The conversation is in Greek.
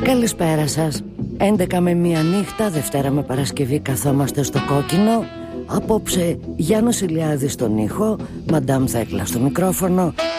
Καλησπέρα σας. 11 με 1 νύχτα, Δευτέρα με Παρασκευή καθόμαστε στο κόκκινο. Απόψε Γιάννος Ηλιάδης στον ήχο, Μαντάμ Θέκλα στο μικρόφωνο.